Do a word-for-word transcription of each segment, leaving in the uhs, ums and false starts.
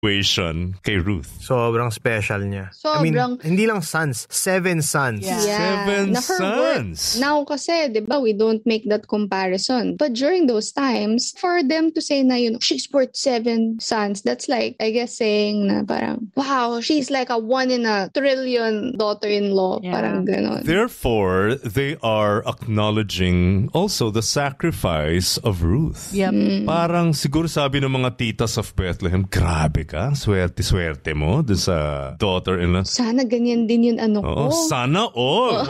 situation kay Ruth. Sobrang special niya. Sobrang... I mean, hindi lang sons, seven sons. Yeah. Seven Na her sons. Work, now kasi, di ba, we don't make that comparison. But during those times, for them to say na, you know, she's worth seven sons, that's like, I guess, saying na parang, wow, she's like a one in a trillion daughter-in-law. Yeah. Parang ganon. Therefore, they are acknowledging also the sacrifice of Ruth. Yep. Mm. Parang siguro sabi ng mga titas of Bethlehem, grabe ka, swerte-swerte mo dun sa daughter-in-law. Sana ganyan din yun ano ko. Oh, sana all.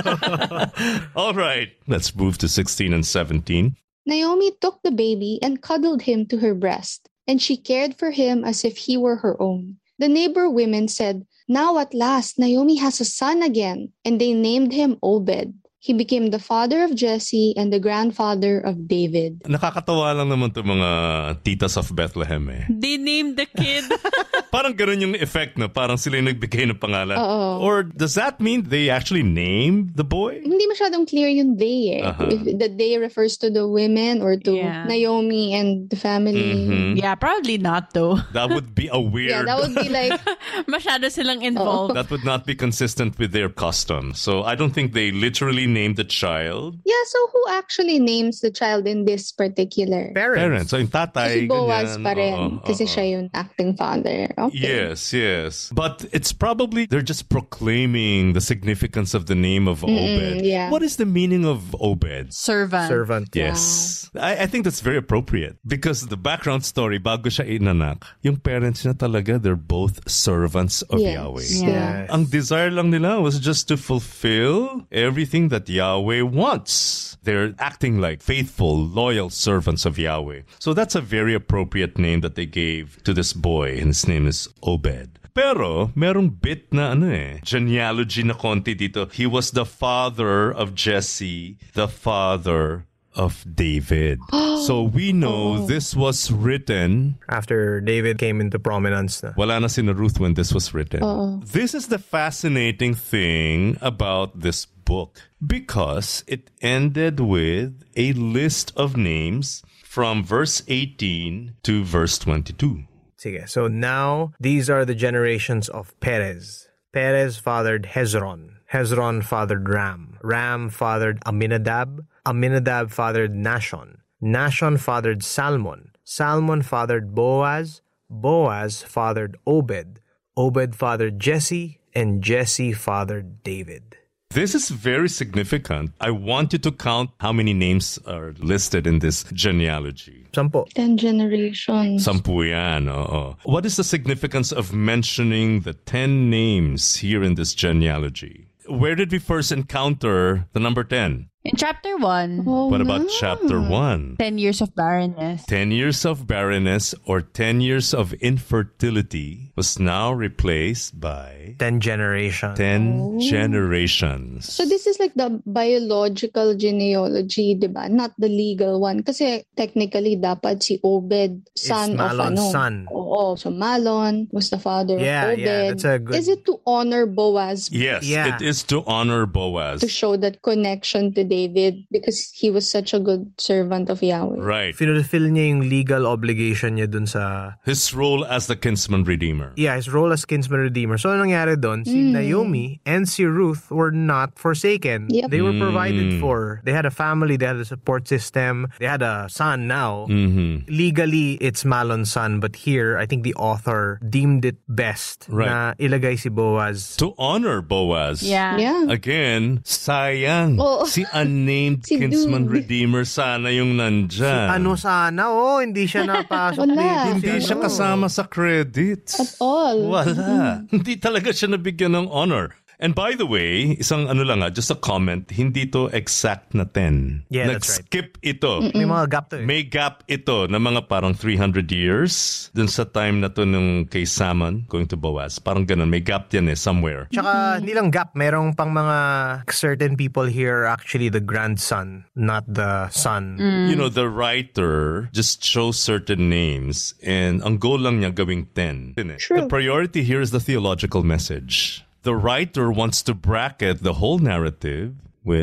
All right, let's move to sixteen and seventeen. Naomi took the baby and cuddled him to her breast, and she cared for him as if he were her own. The neighbor women said, "Now at last Naomi has a son again," and they named him Obed. He became the father of Jesse and the grandfather of David. Nakakatawa lang naman to mga titas of Bethlehem eh. They named the kid. Parang ganun yung effect na parang sila yung nagbigay ng pangalan. Oo. Or does that mean they actually named the boy? Hindi masyadong clear yung they eh. Uh-huh. If the they refers to the women or to Yeah. Naomi and the family. Mhm. Yeah, probably not though. That would be a weird... Yeah, that would be like, Masyado silang involved. That would not be consistent with their custom. So I don't think they literally named the child. yeah, so who actually names the child in this particular? Parents. Parents. So yung tatay, Si Boaz ganyan. pa rin. Oo, kasi oo. siya yung acting father. Okay. Yes, yes. But it's probably they're just proclaiming the significance of the name of Obed. yeah. What is the meaning of Obed? Servant. Servant. Yes. I, I think that's very appropriate because the background story, bago siya inanak, yung parents niya talaga, they're both servants of Yes. Yahweh. Yeah. Ang desire lang nila was just to fulfill everything that Yahweh wants. They're acting like faithful, loyal servants of Yahweh. So that's a very appropriate name that they gave to this boy, and his name is Obed. Pero, merong bit na ano eh, genealogy na konti dito. He was the father of Jesse, the father of David. So we know this was written... After David came into prominence na. Wala na si Ruth when this was written. Oo. This is the fascinating thing about this book because it ended with a list of names from verse eighteen to verse twenty-two. Sige. So now, these are the generations of Perez. Perez fathered Hezron. Hezron fathered Ram. Ram fathered Aminadab. Aminadab fathered Nashon. Nashon fathered Salmon. Salmon fathered Boaz. Boaz fathered Obed. Obed fathered Jesse. And Jesse fathered David. This is very significant. I want you to count how many names are listed in this genealogy. Sampo. Ten generations. Sampu yan, oo. What is the significance of mentioning the ten names here in this genealogy? Where did we first encounter the number ten? In chapter one, Oh, What about no. chapter one? ten years of barrenness. Ten years of barrenness or ten years of infertility was now replaced by Ten generations. ten generations. So this is like the biological genealogy, di ba? Not the legal one. Kasi technically, dapat si Obed, son It's of Malon's ano. son. Oo. So Malon was the father Yeah, of Obed. yeah, that's a good- Is it to honor Boaz Yes, Yeah. it is to honor Boaz. to show that connection to David because he was such a good servant of Yahweh? Right. Fulfill niya yung legal obligation niya dun sa... His role as the kinsman redeemer. Yeah, his role as kinsman redeemer. So, anong nangyari doon? Si Naomi and si Ruth were not forsaken. Yep. They were provided for. They had a family. They had a support system. They had a son now. Mm-hmm. Legally, it's Malon's son. But here, I think the author deemed it best Right. na ilagay si Boaz. To honor Boaz. Yeah. Yeah. Again, sayang. Oo. Si unnamed Si kinsman dude. redeemer sana yung nandyan. Ano sana? Oh, hindi siya napasok Wala. dito. Hindi Si siya ano. kasama sa credits. At all. Wala. Hindi talaga siya nabigyan ng honor. And by the way, isang ano lang ah, just a comment, hindi to exact na ten. Yeah, that's right. Nag-skip ito. May mga gap to eh. May gap ito na mga parang three hundred years dun sa time na to nung kay Salmon going to Boaz. Parang ganun. May gap yan eh, somewhere. Tsaka, hindi lang gap. Merong pang mga certain people here are actually the grandson, not the son. You know, the writer just chose certain names and ang goal lang niya gawing ten. True. The priority here is the theological message. The writer wants to bracket the whole narrative with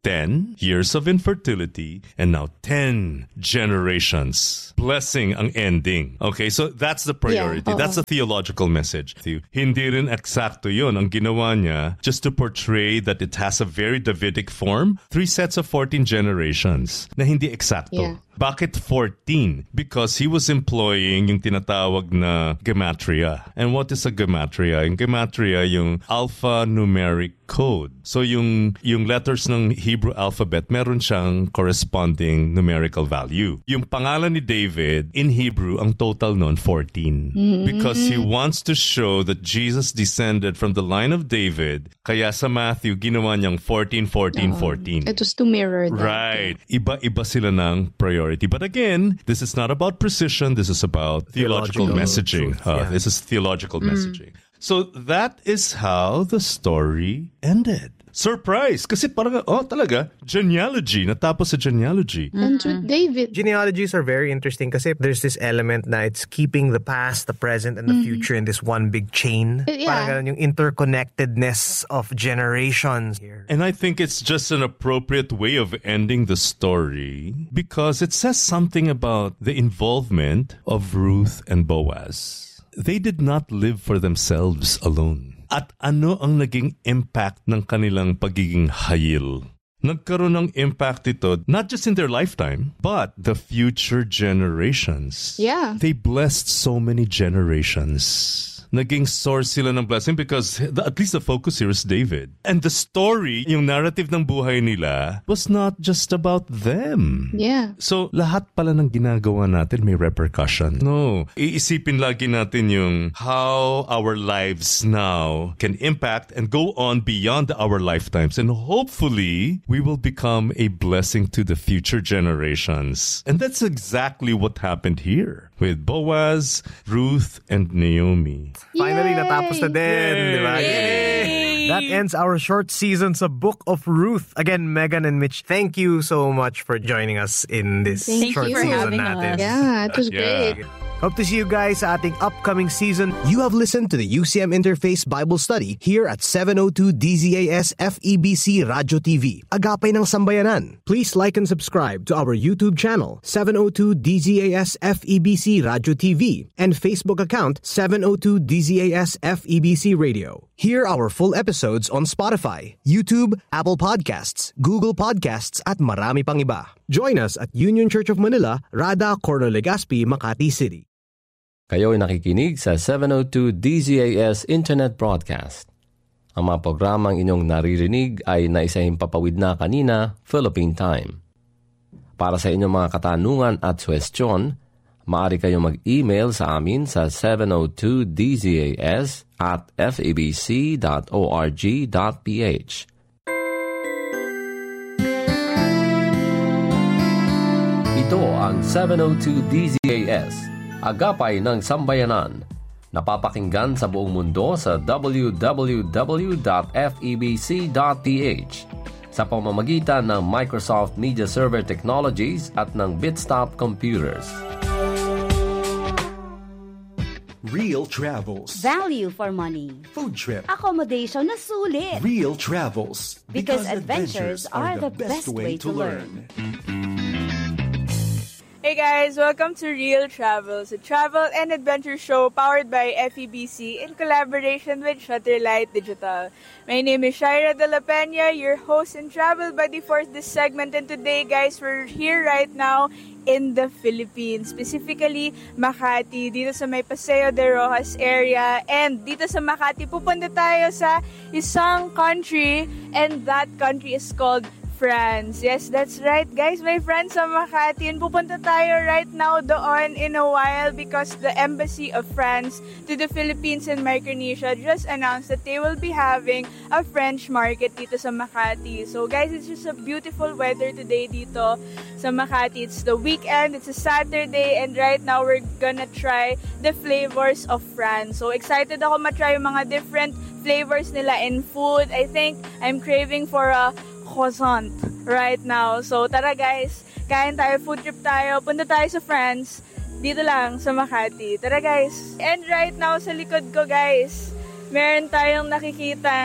ten years of infertility, and now ten generations. Blessing ang ending. Okay, so that's the priority. Yeah, that's the theological message. Hindi rin eksakto yun ang ginawa niya just to portray that it has a very Davidic form. Three sets of fourteen generations na hindi eksakto. Yeah. Bakit fourteen? Because he was employing yung tinatawag na gematria. And what is a gematria? Yung gematria, yung alphanumeric code. So yung yung letters ng Hebrew alphabet, meron siyang corresponding numerical value. Yung pangalan ni David, in Hebrew, ang total nun, fourteen. Mm-hmm. Because he wants to show that Jesus descended from the line of David. Kaya sa Matthew, ginawa niyang fourteen, fourteen, uh, fourteen. It was to mirror that. Right. Iba-iba sila ng priority. But again, this is not about precision. This is about theological, theological messaging. Truth, yeah. uh, this is theological mm. messaging. So that is how the story ended. Surprise! Kasi parang, oh talaga, genealogy. Natapos sa genealogy. And with David. Genealogies are very interesting kasi there's this element na it's keeping the past, the present, and the mm-hmm. future in this one big chain. Yeah. Parang ganun yung interconnectedness of generations here. And I think it's just an appropriate way of ending the story because it says something about the involvement of Ruth and Boaz. They did not live for themselves alone. At ano ang naging impact ng kanilang pagiging hayil? Nagkaroon ng impact ito not just in their lifetime, but the future generations. Yeah. They blessed so many generations. Naging source sila ng blessing because the, at least the focus here is David. And the story, yung narrative ng buhay nila, was not just about them. Yeah. So, lahat pala ng ginagawa natin may repercussion. No. Iisipin lagi natin yung how our lives now can impact and go on beyond our lifetimes. And hopefully, we will become a blessing to the future generations. And that's exactly what happened here with Boaz, Ruth, and Naomi. Finally, Yay! natapos na din, di ba? Yay! That ends our short seasons of Book of Ruth. Again, Megan and Mitch, thank you so much for joining us in this Thank short you. season Having natin. us. Yeah, it was Yeah. great. Hope to see you guys sa ating upcoming season. You have listened to the U C M Interface Bible Study here at seven oh two D Z A S F E B C Radio T V. Agapay ng Sambayanan. Please like and subscribe to our YouTube channel, seven oh two D Z A S F E B C Radio T V, and Facebook account, seven oh two D Z A S F E B C Radio. Hear our full episodes on Spotify, YouTube, Apple Podcasts, Google Podcasts, at marami pang iba. Join us at Union Church of Manila, Rada, Corno Legazpi, Makati City. Kayo ay nakikinig sa seven oh two D Z A S Internet Broadcast. Ang mga programang inyong naririnig ay naisahing papawid na kanina, Philippine Time. Para sa inyong mga katanungan at suwestyon, maaari kayong mag-email sa amin sa seven oh two D Z A S at f e b c dot org dot p h. Ito ang seven oh two D Z A S, Agapay ng Sambayanan. Napapakinggan sa buong mundo sa w w w dot f e b c dot p h sa pamamagitan ng Microsoft Media Server Technologies at ng Bitstop Computers. Real Travels. Value for money. Food trip. Accommodation na sulit. Real Travels. Because adventures are the best way to learn. Hey guys, welcome to Real Travels, a travel and adventure show powered by F E B C in collaboration with Shutterlight Digital. My name is Shaira De La Peña, your host and travel buddy for this segment. And today, guys, we're here right now in the Philippines, specifically Makati, dito sa may Paseo de Rojas area. And dito sa Makati, pupunta tayo sa isang country, and that country is called France. Yes, that's right, guys. My friends sa Makati. And pupunta tayo right now doon in a while because the Embassy of France to the Philippines and Micronesia just announced that they will be having a French market dito sa Makati. So, guys, it's just a beautiful weather today dito sa Makati. It's the weekend. It's a Saturday. And right now, we're gonna try the flavors of France. So, excited ako matry yung mga different flavors nila in food. I think I'm craving for a croissant right now. So, tara guys, kain tayo, food trip tayo, punta tayo sa France, dito lang sa Makati. Tara guys. And right now, sa likod ko guys, meron tayong nakikitang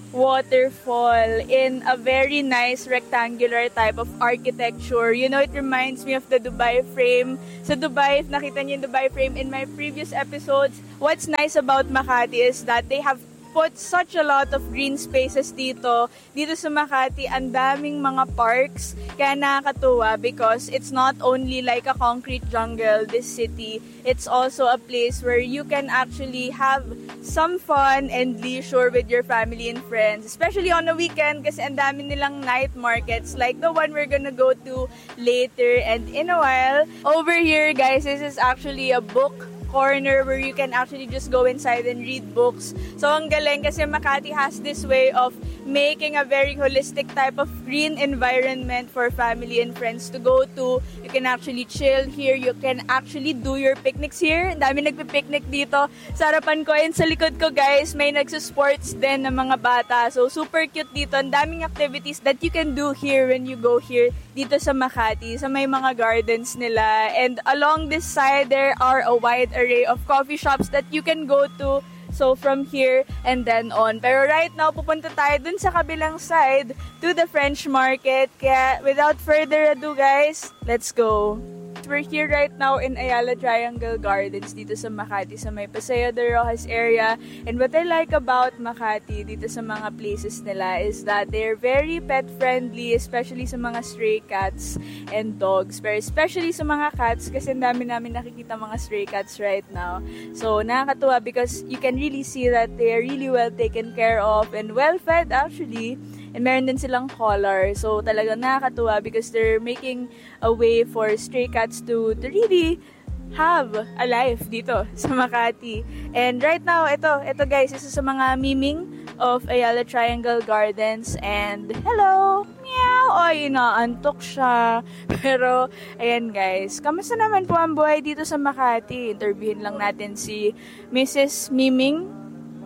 waterfall in a very nice rectangular type of architecture. You know, it reminds me of the Dubai frame. Sa Dubai, if nakita niyo yung Dubai frame in my previous episodes, what's nice about Makati is that they have put such a lot of green spaces dito. Dito sa Makati, ang daming mga parks. Kaya nakakatuwa because it's not only like a concrete jungle, this city. It's also a place where you can actually have some fun and leisure with your family and friends. Especially on the weekend kasi ang dami nilang night markets like the one we're gonna go to later and in a while. Over here, guys, this is actually a book corner where you can actually just go inside and read books. So, ang galing kasi Makati has this way of making a very holistic type of green environment for family and friends to go to. You can actually chill here. You can actually do your picnics here. Ang dami nagpipicnic dito. Sa harapan ko and sa likod ko, guys, may nagsusports din ng mga bata. So, super cute dito. Ang daming activities that you can do here when you go here dito sa Makati. Sa may mga gardens nila. And along this side, there are a wide array of coffee shops that you can go to. So, from here and then on. Pero right now, pupunta tayo dun sa kabilang side to the French market. Kaya, without further ado, guys, let's go. We're here right now in Ayala Triangle Gardens dito sa Makati, sa may Paseo de Rojas area. And what I like about Makati dito sa mga places nila is that they're very pet-friendly, especially sa mga stray cats and dogs. Pero especially sa mga cats, kasi ang dami namin nakikita mga stray cats right now. So, nakakatuwa because you can really see that they're really well taken care of and well-fed actually. And meron din silang collar. So, talagang nakakatuwa because they're making a way for stray cats to, to really have a life dito sa Makati. And right now, ito, ito guys, isa sa mga miming of Ayala Triangle Gardens. And, hello! Meow! Ay, inaantok siya. Pero, ayan guys, kamusta naman po ang buhay dito sa Makati? Interviewin lang natin si Missus Miming.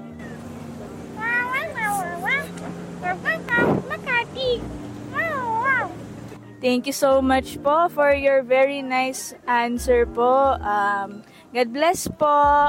Makati. Thank you so much po for your very nice answer po. Um, God bless po.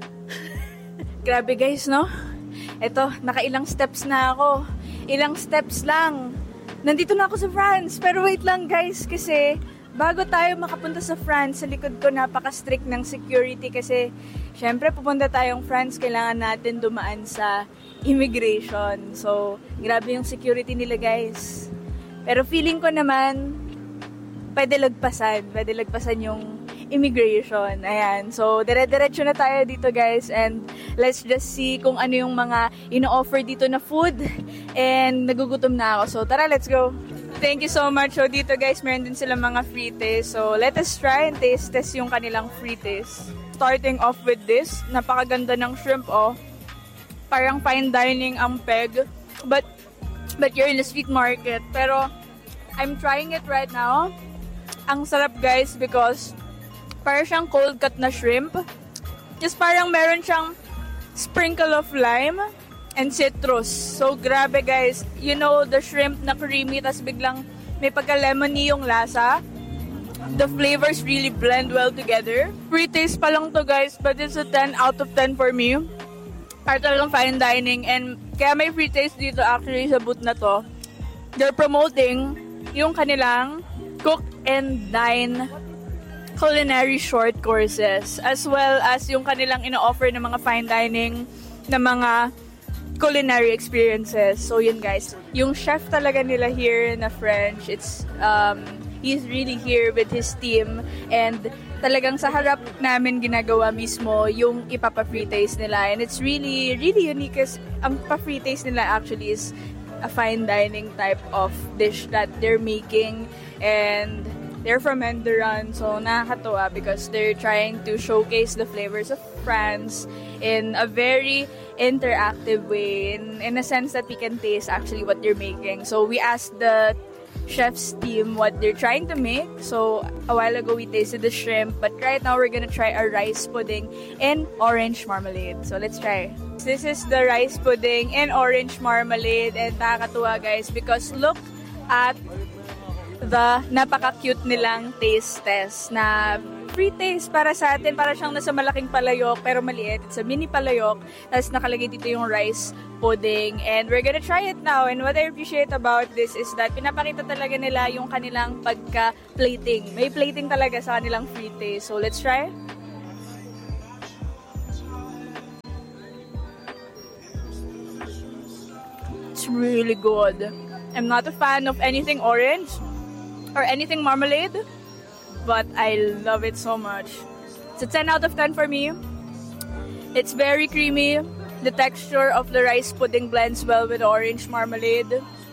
Grabe guys, no? Ito, nakailang steps na ako. Ilang steps lang. Nandito na ako sa France. Pero wait lang guys, kasi bago tayo makapunta sa France, sa likod ko napaka-strict ng security kasi syempre pupunta tayong France, kailangan natin dumaan sa immigration. So, grabe yung security nila guys. Pero feeling ko naman, pwede lagpasan. Pwede lagpasan yung immigration. Ayan. So, dire-diretso na tayo dito guys. And let's just see kung ano yung mga ino-offer dito na food. And nagugutom na ako. So, tara, let's go. Thank you so much. So, dito guys, meron din silang mga free taste. So, let us try and taste test yung kanilang free taste. Starting off with this, napakaganda ng shrimp, oh. Parang fine dining ang peg. But, but you're in a street market. Pero, I'm trying it right now. Ang sarap guys because parang siyang cold cut na shrimp. Just parang meron siyang sprinkle of lime and citrus. So, grabe guys. You know, the shrimp na creamy, tas biglang may pagka-lemony yung lasa. The flavors really blend well together. Free taste pa lang to guys, but it's a ten out of ten for me. Para talagang fine dining. And kaya may free taste dito actually sa booth na to. They're promoting yung kanilang cook and dine culinary short courses. As well as yung kanilang ino-offer ng mga fine dining na mga culinary experiences. So yun guys. Yung chef talaga nila here na French, it's um, he's really here with his team. And talagang sa harap namin ginagawa mismo yung ipapa-free taste nila. And it's really, really unique kasi ang pa-free taste nila actually is a fine dining type of dish that they're making. And they're from Enduran. So nakakatuwa because they're trying to showcase the flavors of France in a very interactive way. In, in a sense that we can taste actually what they're making. So we asked the chef's team what they're trying to make. So, a while ago we tasted the shrimp, but right now we're gonna try a rice pudding in orange marmalade. So, let's try. This is the rice pudding in orange marmalade, and nakakatuwa guys because look at the napaka-cute nilang taste test na free taste para sa atin. Para siyang nasa malaking palayok, pero maliit. It's a mini palayok. Tapos nakalagay dito yung rice pudding. And we're gonna try it now. And what I appreciate about this is that pinapakita talaga nila yung kanilang pagka-plating. May plating talaga sa kanilang free taste. So let's try. It's really good. I'm not a fan of anything orange or anything marmalade, but I love it so much. It's a ten out of ten for me. It's very creamy. The texture of the rice pudding blends well with orange marmalade.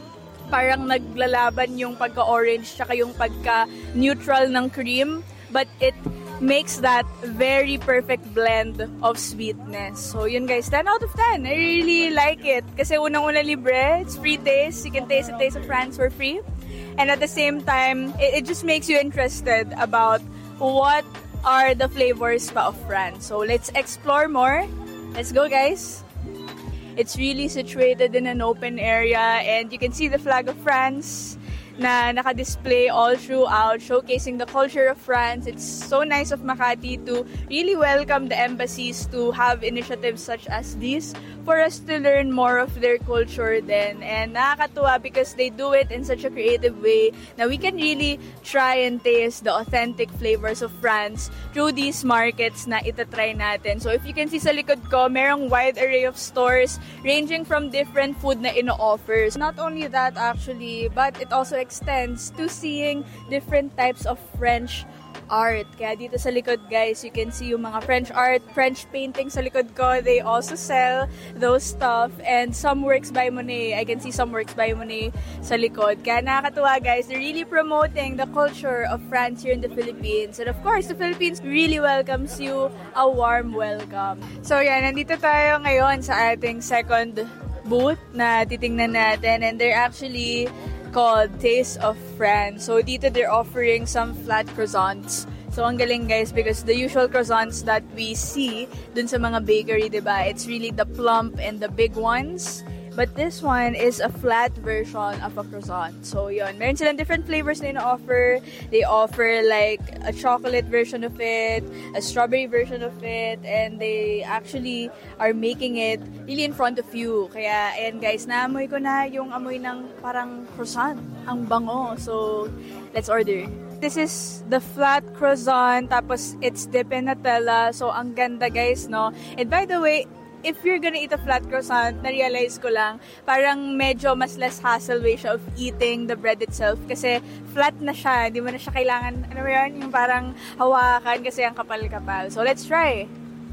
Parang naglalaban yung pagka-orange tsaka yung pagka-neutral ng cream, but it makes that very perfect blend of sweetness. So yun guys, ten out of ten. I really like it. Kasi unang-una libre, it's free taste. You can taste the taste of France for free. And at the same time, it, it just makes you interested about what are the flavors pa of France. So let's explore more. Let's go guys. It's really situated in an open area and you can see the flag of France na naka-display all throughout, showcasing the culture of France. It's so nice of Makati to really welcome the embassies to have initiatives such as these for us to learn more of their culture then. And nakakatuwa because they do it in such a creative way na we can really try and taste the authentic flavors of France through these markets na itatry natin. So if you can see sa likod ko, merong wide array of stores ranging from different food na ino-offers. Not only that actually, but it also extends to seeing different types of French art. Kaya dito sa likod guys, you can see yung mga French art, French painting sa likod ko. They also sell those stuff and some works by Monet. I can see some works by Monet sa likod. Kaya nakakatuwa guys, they're really promoting the culture of France here in the Philippines. And of course, the Philippines really welcomes you a warm welcome. So yan, nandito tayo ngayon sa ating second booth na titingnan natin and they're actually called Taste of France. So dito they're offering some flat croissants. So ang galing guys because the usual croissants that we see dun sa mga bakery, diba? It's really the plump and the big ones. But this one is a flat version of a croissant. So yun, meron silang different flavors na ina-offer. They offer like a chocolate version of it, a strawberry version of it, and they actually are making it really in front of you. Kaya ayan guys, naamoy ko na yung amoy ng parang croissant. Ang bango. So let's order. This is the flat croissant, tapos it's dipped in Nutella. So ang ganda guys, no? And by the way, if you're gonna eat a flat croissant, na-realize ko lang, parang medyo mas less hassle way siya of eating the bread itself. Kasi flat na siya, hindi mo na siya kailangan, ano ba yun, yung parang hawakan kasi ang kapal-kapal. So let's try.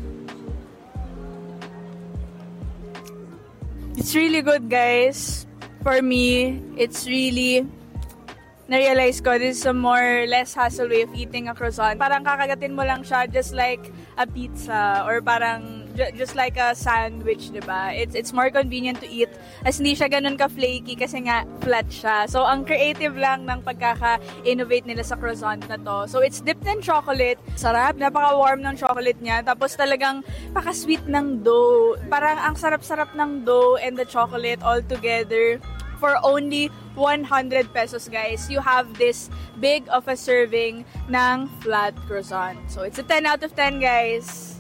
It's really good guys. For me, it's really, na-realize ko, this is a more less hassle way of eating a croissant. Parang kakagatin mo lang siya just like a pizza or parang just like a sandwich, diba? It's it's more convenient to eat as hindi siya ganun ka-flaky kasi nga flat siya. So, ang creative lang ng pagkaka-innovate nila sa croissant na to. So, it's dipped in chocolate. Sarap. Napaka-warm ng chocolate niya. Tapos talagang paka-sweet ng dough. Parang ang sarap-sarap ng dough and the chocolate all together. For only one hundred pesos, guys, you have this big of a serving ng flat croissant. So, it's a ten out of ten, guys.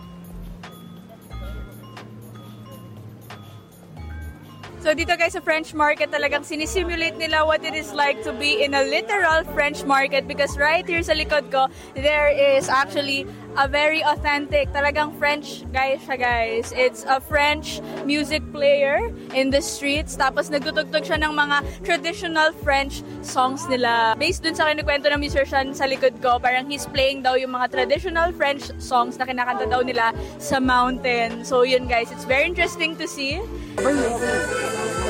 So dito guys sa French market talagang sinisimulate nila what it is like to be in a literal French market because right here sa likod ko, there is actually a very authentic, talagang French guys siya guys. It's a French music player in the streets tapos nagtutugtog siya ng mga traditional French songs nila. Based dun sa kinukwento ng musician sa likod ko, parang he's playing daw yung mga traditional French songs na kinakanta daw nila sa mountain. So yun guys, it's very interesting to see.